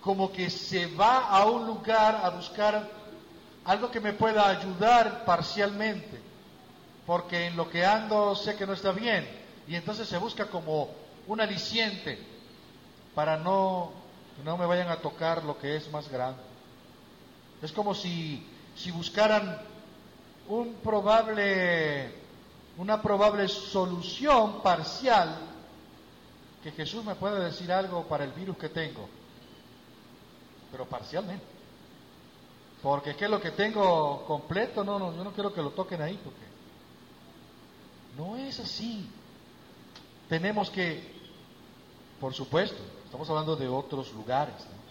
como que se va a un lugar a buscar algo que me pueda ayudar parcialmente, porque en lo que ando sé que no está bien, y entonces se busca como un aliciente para que no me vayan a tocar lo que es más grande. Es como si buscaran una probable solución parcial, que Jesús me puede decir algo para el virus que tengo, pero parcialmente. Porque ¿qué es lo que tengo completo? No, yo no quiero que lo toquen ahí, porque no es así. Tenemos que, por supuesto, estamos hablando de otros lugares, ¿no?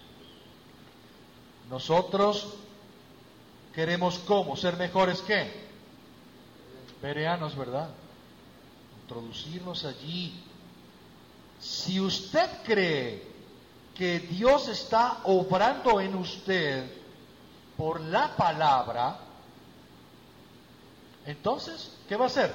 Nosotros queremos, ¿cómo? Ser mejores, ¿qué? Bereanos, ¿verdad? Introducirnos allí. Si usted cree que Dios está obrando en usted por la palabra, entonces, ¿qué va a hacer?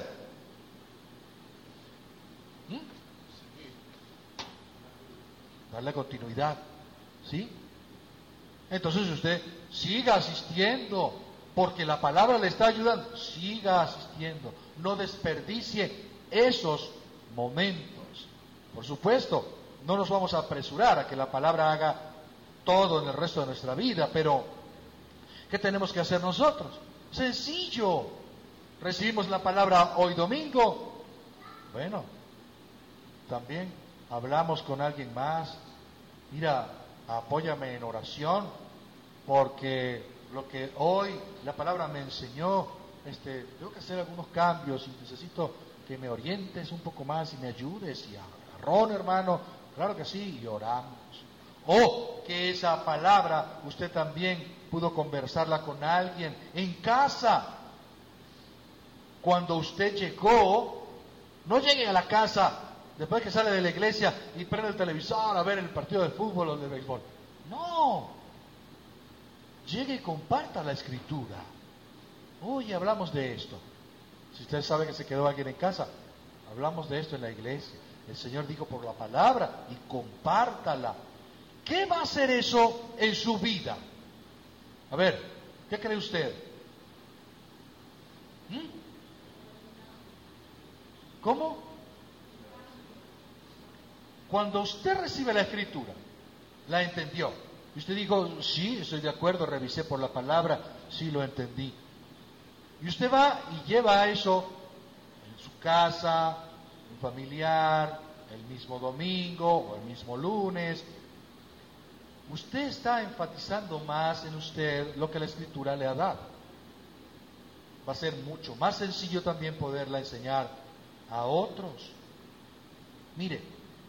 Darle continuidad, ¿sí? Entonces usted siga asistiendo, porque la palabra le está ayudando. Siga asistiendo, no desperdicie esos momentos. Por supuesto, no nos vamos a apresurar a que la palabra haga todo en el resto de nuestra vida, pero ¿qué tenemos que hacer nosotros? Sencillo. Recibimos la palabra hoy domingo. Bueno, también hablamos con alguien más. Mira, apóyame en oración, porque lo que hoy la palabra me enseñó, tengo que hacer algunos cambios y necesito que me orientes un poco más y me ayudes. Y Ron, hermano, claro que sí, y oramos. O que esa palabra usted también pudo conversarla con alguien en casa. Cuando usted llegó, no llegue a la casa después que sale de la iglesia y prende el televisor a ver el partido de fútbol o de béisbol. No. Llegue y comparta la escritura. Hoy hablamos de esto. Si usted sabe que se quedó alguien en casa, hablamos de esto en la iglesia. El Señor dijo por la palabra y compártala. ¿Qué va a hacer eso en su vida? A ver, ¿qué cree usted? ¿Cómo? Cuando usted recibe la escritura, la entendió, y usted dijo, sí, estoy de acuerdo, revisé por la palabra, sí lo entendí. Y usted va y lleva eso en su casa, un familiar, el mismo domingo o el mismo lunes. Usted está enfatizando más en usted lo que la escritura le ha dado. Va a ser mucho más sencillo también poderla enseñar a otros. Mire,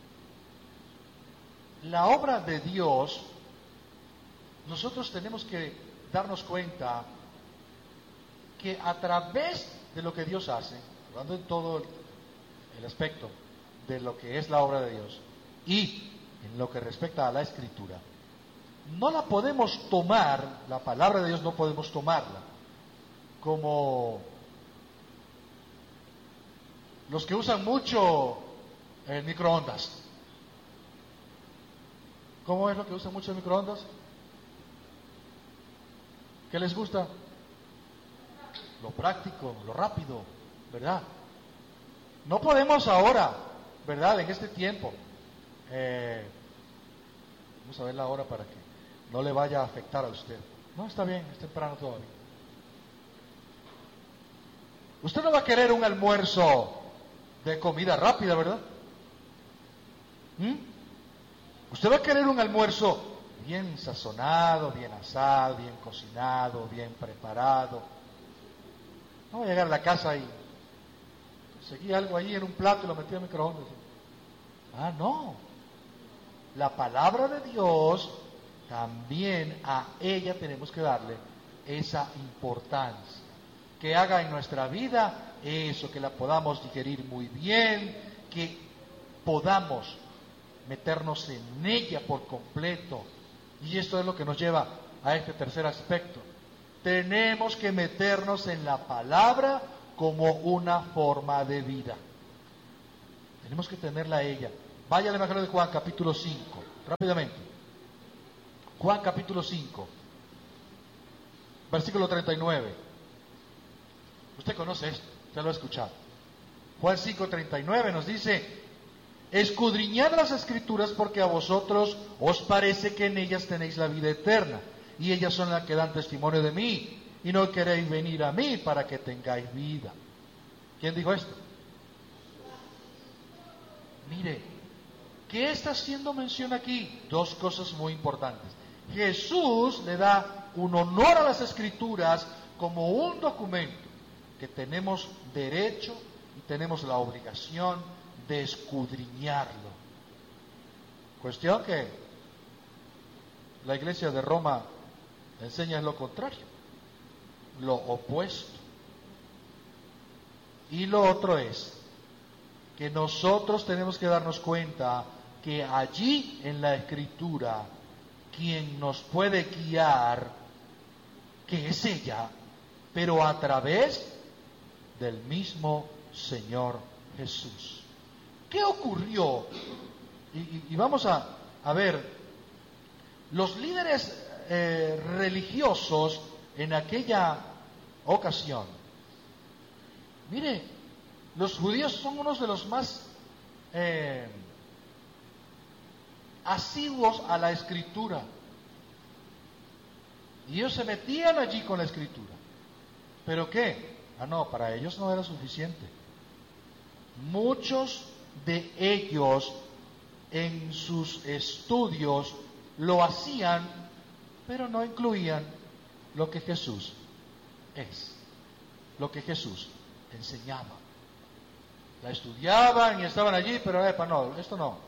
la obra de Dios, nosotros tenemos que darnos cuenta que a través de lo que Dios hace, hablando en todo el aspecto de lo que es la obra de Dios y en lo que respecta a la escritura, no la podemos tomar, la palabra de Dios no podemos tomarla como los que usan mucho el microondas. ¿Cómo es lo que usan mucho el microondas? ¿Qué les gusta? Lo práctico, lo rápido, ¿verdad? No podemos ahora, ¿verdad? En este tiempo. Vamos a ver la hora para que no le vaya a afectar a usted. No, está bien, es temprano todavía. Usted no va a querer un almuerzo de comida rápida, ¿verdad? Usted va a querer un almuerzo bien sazonado, bien asado, bien cocinado, bien preparado. No va a llegar a la casa y conseguí algo ahí en un plato y lo metí al microondas. Ah, no. La palabra de Dios, también a ella tenemos que darle esa importancia. Que haga en nuestra vida eso, que la podamos digerir muy bien, que podamos meternos en ella por completo. Y esto es lo que nos lleva a este tercer aspecto. Tenemos que meternos en la palabra como una forma de vida. Tenemos que tenerla a ella. Vaya al Evangelio de Juan, capítulo 5, rápidamente. Juan capítulo 5, versículo 39. Usted conoce esto, usted lo ha escuchado. Juan 5:39 nos dice: escudriñad las Escrituras, porque a vosotros os parece que en ellas tenéis la vida eterna, y ellas son las que dan testimonio de mí, y no queréis venir a mí para que tengáis vida. ¿Quién dijo esto? Mire, ¿qué está haciendo mención aquí? Dos cosas muy importantes. Jesús le da un honor a las Escrituras como un documento que tenemos derecho y tenemos la obligación de escudriñarlo. Cuestión que la Iglesia de Roma enseña lo contrario, lo opuesto. Y lo otro es que nosotros tenemos que darnos cuenta que allí en la Escritura quien nos puede guiar, que es ella, pero a través del mismo Señor Jesús. ¿Qué ocurrió? Y vamos a ver, los líderes religiosos en aquella ocasión. Mire, los judíos son unos de los más asiduos a la Escritura. Y ellos se metían allí con la Escritura. ¿Pero qué? No, para ellos no era suficiente. Muchos de ellos en sus estudios lo hacían, pero no incluían lo que Jesús es, lo que Jesús enseñaba. La estudiaban y estaban allí, pero no, esto no.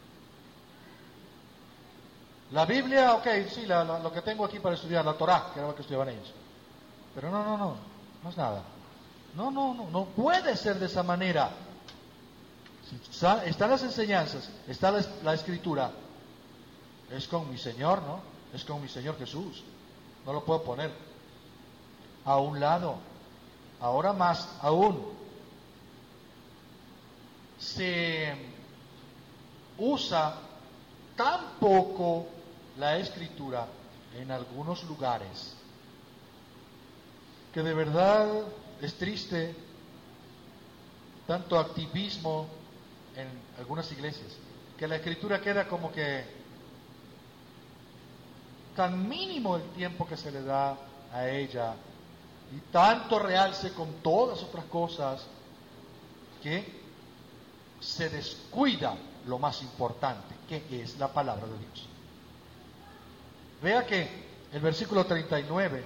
La Biblia, ok, sí, lo que tengo aquí para estudiar, la Torá, que era lo que estudiaban ellos. Pero no es nada. No puede ser de esa manera. Si están las enseñanzas, está la Escritura, es con mi Señor, ¿no? Es con mi Señor Jesús. No lo puedo poner a un lado. Ahora más aún, se usa tan poco la Escritura en algunos lugares que de verdad es triste tanto activismo en algunas iglesias, que la Escritura queda como que tan mínimo el tiempo que se le da a ella y tanto realce con todas otras cosas que se descuida lo más importante, que es la palabra de Dios. Vea que el versículo 39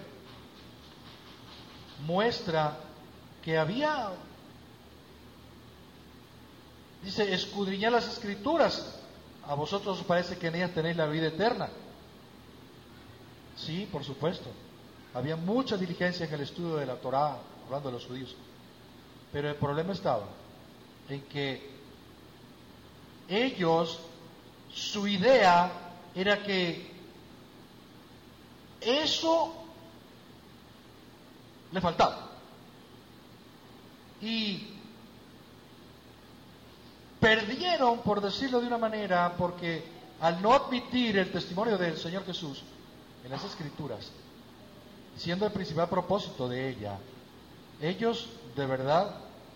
muestra que había, dice, escudriñad las Escrituras, a vosotros os parece que en ellas tenéis la vida eterna. Sí, por supuesto, había mucha diligencia en el estudio de la Torá, hablando de los judíos, pero el problema estaba en que ellos, su idea era que eso le faltaba. Y perdieron, por decirlo de una manera, porque al no admitir el testimonio del Señor Jesús en las Escrituras, siendo el principal propósito de ella, ellos de verdad,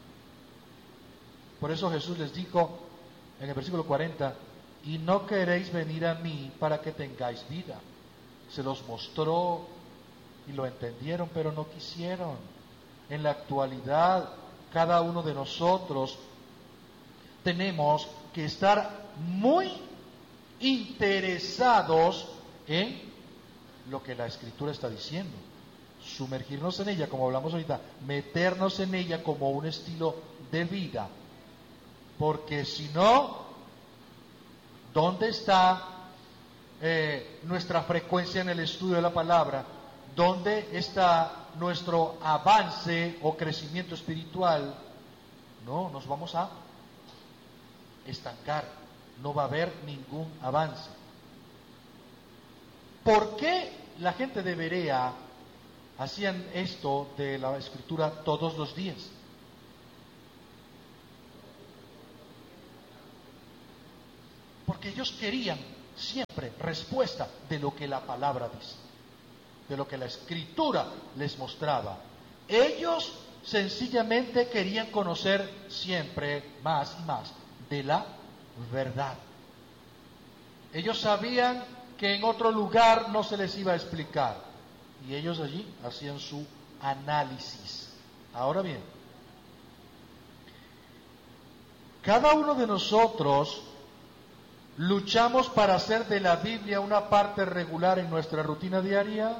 por eso Jesús les dijo en el versículo 40, y no queréis venir a mí para que tengáis vida. Se los mostró y lo entendieron, pero no quisieron. En la actualidad, cada uno de nosotros tenemos que estar muy interesados en lo que la Escritura está diciendo, sumergirnos en ella, como hablamos ahorita, meternos en ella como un estilo de vida, porque si no, ¿dónde está nuestra frecuencia en el estudio de la palabra? ¿Dónde está nuestro avance o crecimiento espiritual? No, nos vamos a estancar, no va a haber ningún avance. ¿Por qué la gente de Berea hacían esto de la Escritura todos los días? Porque ellos querían siempre respuesta de lo que la palabra dice, de lo que la Escritura les mostraba. Ellos sencillamente querían conocer siempre más y más de la verdad. Ellos sabían que en otro lugar no se les iba a explicar, y ellos allí hacían su análisis. Ahora bien, cada uno de nosotros luchamos para hacer de la Biblia una parte regular en nuestra rutina diaria.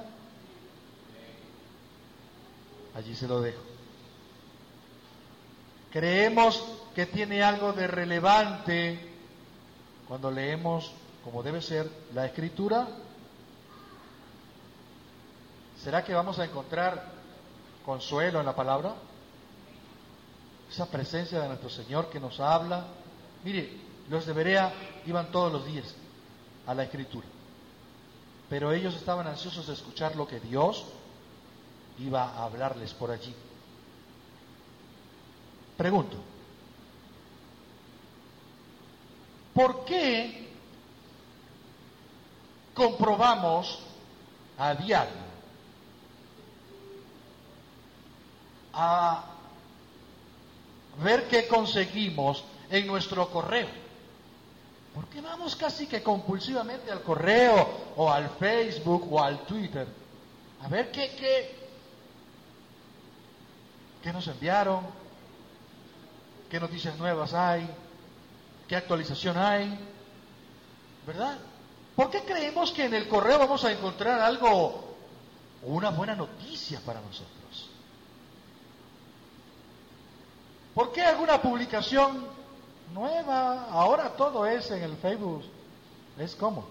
Allí se lo dejo. Creemos que tiene algo de relevante cuando leemos, como debe ser, la Escritura. ¿Será que vamos a encontrar consuelo en la palabra? Esa presencia de nuestro Señor que nos habla. Mire, los de Berea iban todos los días a la Escritura, pero ellos estaban ansiosos de escuchar lo que Dios iba a hablarles por allí. Pregunto, ¿por qué comprobamos a diario, a ver qué conseguimos en nuestro correo? ¿Por qué vamos casi que compulsivamente al correo o al Facebook o al Twitter a ver qué nos enviaron? ¿Qué noticias nuevas hay? ¿Qué actualización hay? ¿Verdad? ¿Por qué creemos que en el correo vamos a encontrar algo o una buena noticia para nosotros? ¿Por qué alguna publicación nueva? Ahora todo es en el Facebook. Es como.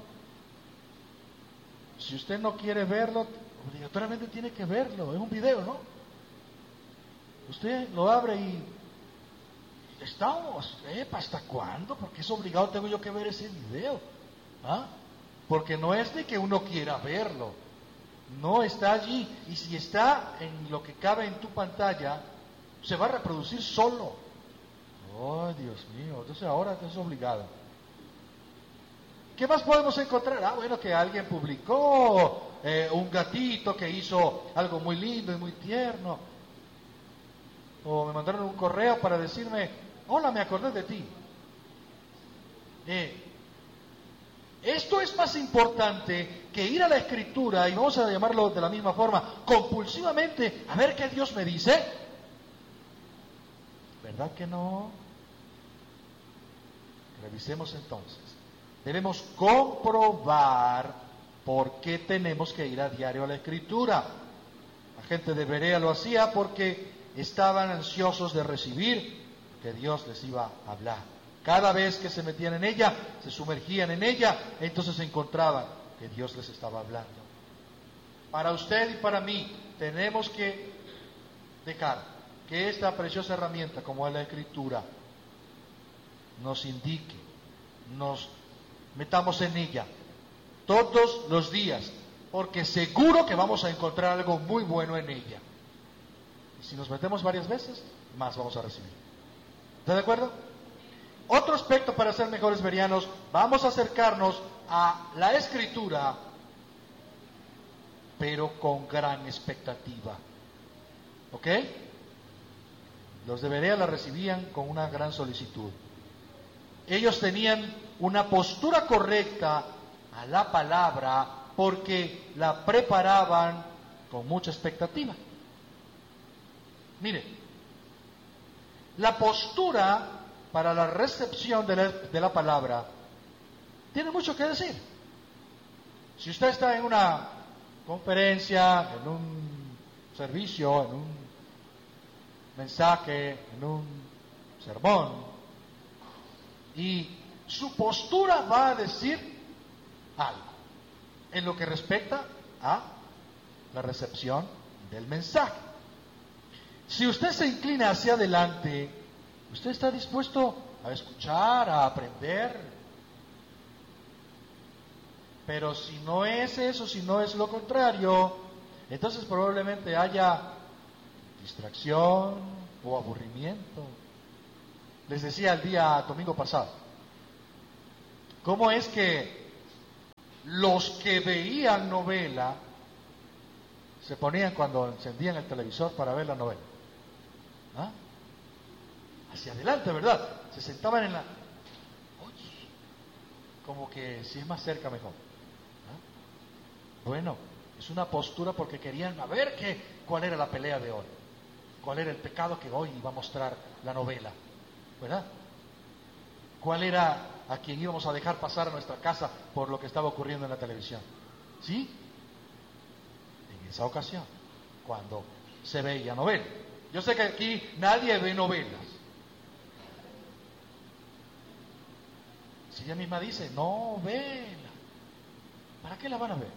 Si usted no quiere verlo, obligatoriamente tiene que verlo. Es un video, ¿no? Usted lo abre y estamos, ¿hasta cuándo? Porque es obligado, tengo yo que ver ese video. ¿Ah? Porque no es de que uno quiera verlo, no está allí, y si está en lo que cabe en tu pantalla, se va a reproducir solo. Oh, Dios mío, entonces ahora es obligado. ¿Qué más podemos encontrar? Bueno, que alguien publicó un gatito que hizo algo muy lindo y muy tierno, o me mandaron un correo para decirme: hola, me acordé de ti. Esto es más importante que ir a la Escritura, y vamos a llamarlo de la misma forma, compulsivamente, a ver qué Dios me dice. ¿Verdad que no? Revisemos entonces. Debemos comprobar por qué tenemos que ir a diario a la Escritura. La gente de Berea lo hacía porque estaban ansiosos de recibir que Dios les iba a hablar. Cada vez que se metían en ella, se sumergían en ella, entonces encontraban que Dios les estaba hablando. Para usted y para mí, tenemos que dejar que esta preciosa herramienta, como es la Escritura, nos indique, nos metamos en ella todos los días, porque seguro que vamos a encontrar algo muy bueno en ella. Y si nos metemos varias veces, más vamos a recibir. ¿Está de acuerdo? Otro aspecto para ser mejores bereanos, vamos a acercarnos a la Escritura, pero con gran expectativa. ¿Ok? Los de Berea la recibían con una gran solicitud. Ellos tenían una postura correcta a la palabra porque la preparaban con mucha expectativa. Mire, la postura para la recepción de la palabra tiene mucho que decir. Si usted está en una conferencia, en un servicio, en un mensaje, en un sermón, y su postura va a decir algo en lo que respecta a la recepción del mensaje. Si usted se inclina hacia adelante, usted está dispuesto a escuchar, a aprender. Pero si no es eso, si no es lo contrario, entonces probablemente haya distracción o aburrimiento. Les decía el día domingo pasado, ¿cómo es que los que veían novela se ponían cuando encendían el televisor para ver la novela. ¿Ah? Hacia adelante, ¿verdad? Se sentaban en la... Oye, como que si es más cerca mejor. ¿Ah? Bueno, es una postura porque querían ver cuál era la pelea de hoy, cuál era el pecado que hoy iba a mostrar la novela, ¿verdad? ¿Cuál era a quien íbamos a dejar pasar a nuestra casa por lo que estaba ocurriendo en la televisión? ¿Sí? En esa ocasión, cuando se veía novela. Yo sé que aquí nadie ve novelas. Si ella misma dice, novela, ¿para qué la van a ver?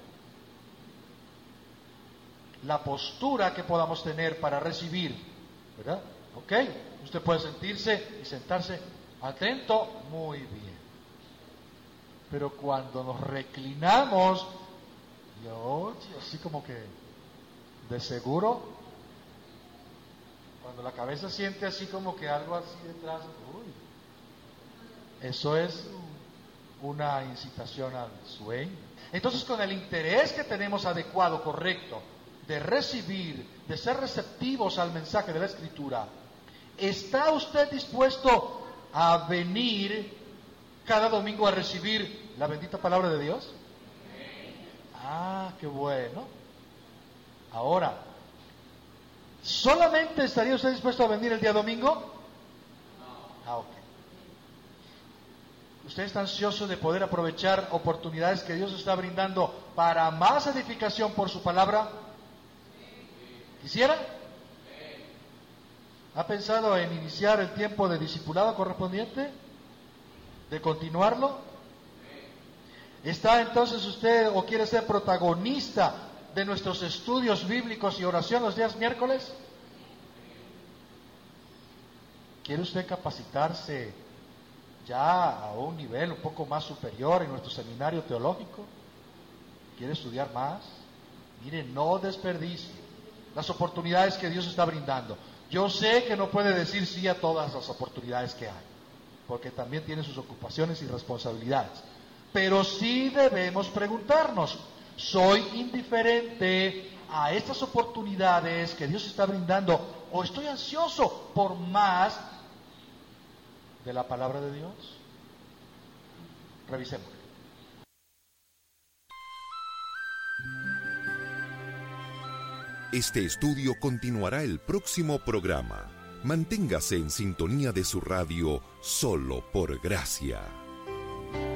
La postura que podamos tener para recibir, ¿verdad? ¿Ok? Usted puede sentirse y sentarse atento, muy bien. Pero cuando nos reclinamos, y oye, así como que, de seguro, cuando la cabeza siente así como que algo así detrás, uy, eso es una incitación al sueño. Entonces, con el interés que tenemos adecuado, correcto, de recibir, de ser receptivos al mensaje de la Escritura, ¿está usted dispuesto a venir cada domingo a recibir la bendita palabra de Dios? Ah, qué bueno. Ahora, ¿solamente estaría usted dispuesto a venir el día domingo? Ah, ok. ¿Usted está ansioso de poder aprovechar oportunidades que Dios está brindando para más edificación por su palabra? ¿Quisiera? ¿Ha pensado en iniciar el tiempo de discipulado correspondiente? ¿De continuarlo? ¿Está entonces usted o quiere ser protagonista de nuestros estudios bíblicos y oración los días miércoles? ¿Quiere usted capacitarse ya a un nivel un poco más superior en nuestro seminario teológico? ¿Quiere estudiar más? Mire, no desperdicie las oportunidades que Dios está brindando. Yo sé que no puede decir sí a todas las oportunidades que hay, porque también tiene sus ocupaciones y responsabilidades. Pero sí debemos preguntarnos, ¿soy indiferente a estas oportunidades que Dios está brindando o estoy ansioso por más de la palabra de Dios? Revisemos. Este estudio continuará el próximo programa. Manténgase en sintonía de su radio Solo por Gracia.